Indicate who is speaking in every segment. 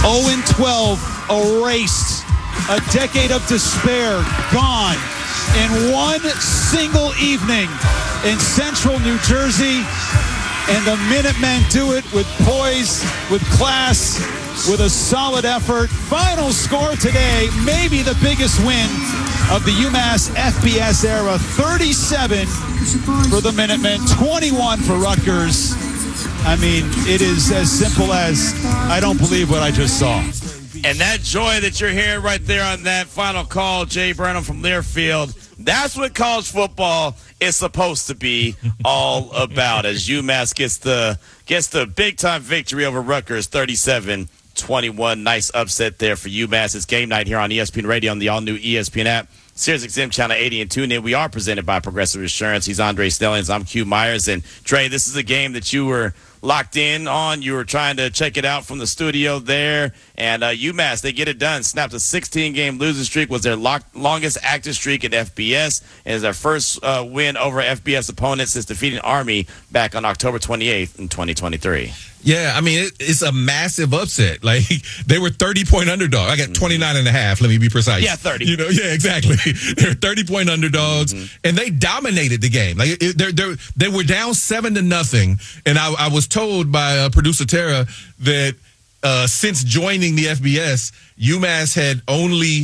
Speaker 1: 0-12, erased. A decade of despair, gone in one single evening in central New Jersey. And the Minutemen do it with poise, with class, with a solid effort. Final score today, maybe the biggest win of the UMass FBS era. 37 for the Minutemen, 21 for Rutgers. I mean, it is as simple as, I don't believe what I just saw.
Speaker 2: And that joy that you're hearing right there on that final call, Jay Burnham from Learfield, that's what college football is supposed to be all about, as UMass gets the big-time victory over Rutgers, 37-21. Nice upset there for UMass. It's game night here on ESPN Radio on the all-new ESPN app. SiriusXM Channel 80 and tune in. We are presented by Progressive Insurance. He's Andre Stellings. I'm Q Myers. And, Dre, this is a game that you were locked in on. You were trying to check it out from the studio there. And UMass, they get it done. Snapped a 16-game losing streak. Was their longest active streak in FBS. And is their first win over FBS opponents since defeating Army back on October 28th in 2023.
Speaker 3: Yeah, I mean, it's a massive upset. Like, they were 30-point underdog. I got 29.5, let me be precise.
Speaker 2: Yeah, 30.
Speaker 3: Yeah, exactly. They're 30-point underdogs, and they dominated the game. Like, they were down 7-0, and I was told by producer Tara that since joining the FBS, UMass had only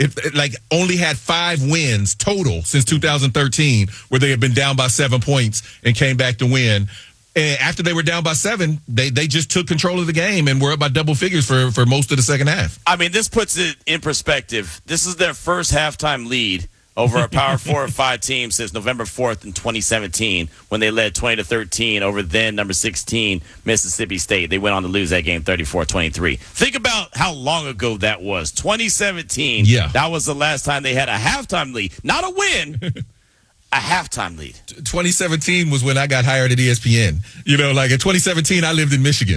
Speaker 3: had 5 wins total since 2013, where they had been down by 7 points and came back to win. And after they were down by 7, they just took control of the game and were up by double figures for most of the second half.
Speaker 2: I mean, this puts it in perspective. This is their first halftime lead over a Power 4 or 5 team since November 4th in 2017, when they led 20-13 over then number 16 Mississippi State. They went on to lose that game 34-23. Think about how long ago that was. 2017.
Speaker 3: Yeah.
Speaker 2: That was the last time they had a halftime lead. Not a win. A halftime lead.
Speaker 3: 2017 was when I got hired at ESPN. You know, like in 2017, I lived in Michigan.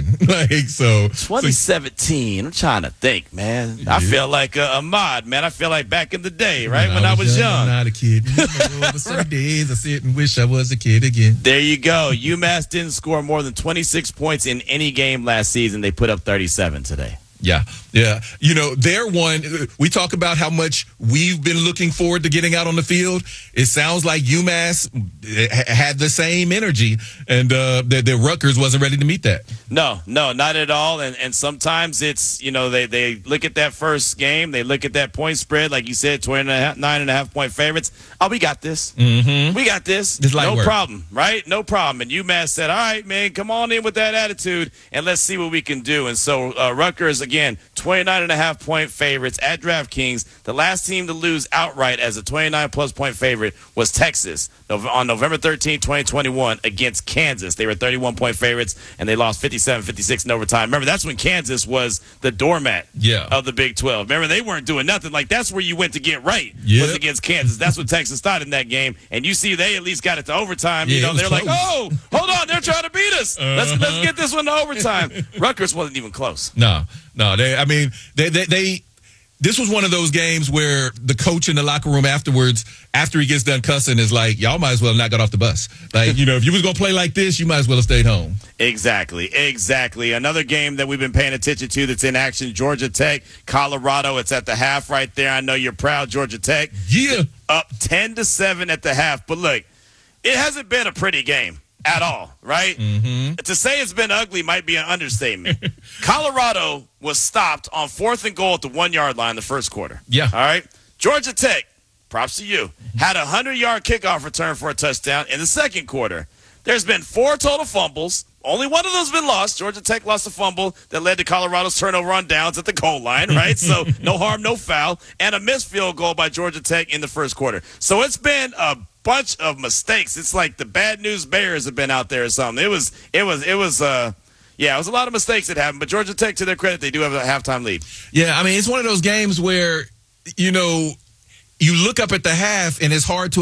Speaker 2: 2017. I'm trying to think, man. Yeah. I feel like Ahmad, man. I feel like back in the day, right? When I was young.
Speaker 3: I'm not a kid. Some days I sit and wish I was a kid again.
Speaker 2: There you go. UMass didn't score more than 26 points in any game last season. They put up 37 today.
Speaker 3: Yeah. You know, they're one. We talk about how much we've been looking forward to getting out on the field. It sounds like UMass had the same energy, and that Rutgers wasn't ready to meet that.
Speaker 2: No, not at all. And sometimes it's, you know, they look at that first game, they look at that point spread, like you said, 29.5-point favorites. Oh, we got this.
Speaker 3: Mm-hmm.
Speaker 2: We got this. No problem, right? No problem. And UMass said, all right, man, come on in with that attitude, and let's see what we can do. And so Rutgers, again, 29.5-point favorites at DraftKings. The last team to lose outright as a 29-plus point favorite was Texas on November 13, 2021 against Kansas. They were 31-point favorites, and they lost 57-56 in overtime. Remember, that's when Kansas was the doormat of the Big 12. Remember, they weren't doing nothing. Like, that's where you went to get right, was against Kansas. That's what Texas thought in that game. And you see they at least got it to overtime. You know, they're close. Like, oh, hold on, they're trying to beat us. Let's get this one to overtime. Rutgers wasn't even close.
Speaker 3: No, this was one of those games where the coach in the locker room afterwards, after he gets done cussing, is like, y'all might as well not got off the bus. Like, you know, if you was going to play like this, you might as well have stayed home.
Speaker 2: Exactly. Another game that we've been paying attention to that's in action, Georgia Tech, Colorado. It's at the half right there. I know you're proud, Georgia Tech.
Speaker 3: Yeah.
Speaker 2: Up 10-7 at the half. But look, it hasn't been a pretty game at all, right?
Speaker 3: Mm-hmm.
Speaker 2: To say it's been ugly might be an understatement. Colorado was stopped on 4th and goal at the 1-yard line the first quarter.
Speaker 3: Yeah.
Speaker 2: All right? Georgia Tech, props to you, had a 100-yard kickoff return for a touchdown in the second quarter. There's been 4 total fumbles. Only one of those been lost. Georgia Tech lost a fumble that led to Colorado's turnover on downs at the goal line, right? So no harm, no foul. And a missed field goal by Georgia Tech in the first quarter. So it's been a bunch of mistakes. It's like the bad news bears have been out there or something. It was a lot of mistakes that happened. But Georgia Tech, to their credit, they do have a halftime lead.
Speaker 3: Yeah, I mean, it's one of those games where, you know, you look up at the half and it's hard to